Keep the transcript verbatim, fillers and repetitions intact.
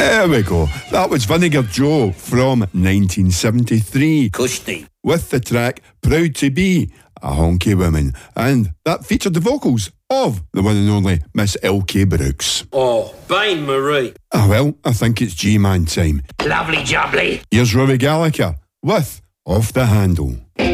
There we go. That was Vinegar Joe from nineteen seventy-three. Cushy. With the track Proud to Be a Honky Woman. And that featured the vocals of the one and only Miss L K Brooks. Oh, Bain Marie. Ah, well, I think it's G-Man time. Lovely jubbly. Here's Robbie Gallagher with Off the Handle.